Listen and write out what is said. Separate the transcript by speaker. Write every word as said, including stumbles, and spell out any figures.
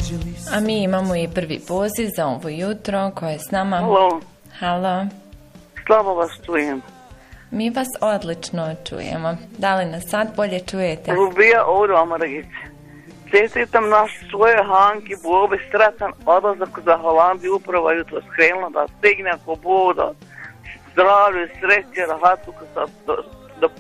Speaker 1: A mi imamo i prvi poziv za ovo jutro, ko je s nama?
Speaker 2: Halo.
Speaker 1: Halo.
Speaker 2: Slabo vas čujem.
Speaker 1: Mi vas odlično čujemo. Da li nas sad bolje čujete?
Speaker 2: Lubija ovdje u Americi. Čestitam naš svoje Hanki Bobe sretan odlazak za Holandiju, upravo jutro skrenula da stigne ako Boda zdravlju, sreće, rahatuka sa